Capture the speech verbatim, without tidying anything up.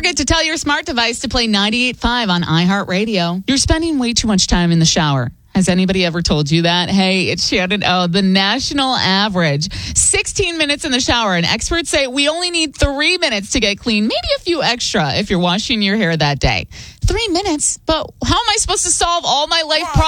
minute to tell your smart device to play ninety-eight point five on iHeartRadio. You're spending way too much time in the shower. Has anybody ever told you that? Hey, it's Shannon. Oh, the national average, sixteen minutes in the shower. And experts say we only need three minutes to get clean, maybe a few extra if you're washing your hair that day. Three minutes? But how am I supposed to solve all my life problems?